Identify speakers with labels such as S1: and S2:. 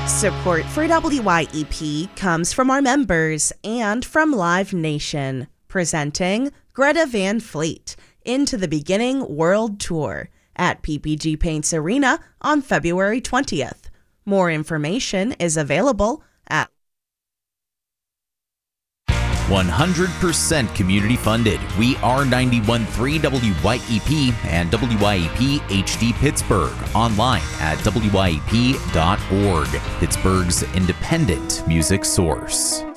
S1: Support for WYEP comes from our members and from Live Nation, presenting Greta Van Fleet Into the Beginning World Tour at PPG Paints Arena on February 20th. More information is available at
S2: 100% community funded. We are 91.3 WYEP and WYEP HD Pittsburgh. Online at WYEP.org. Pittsburgh's independent music source.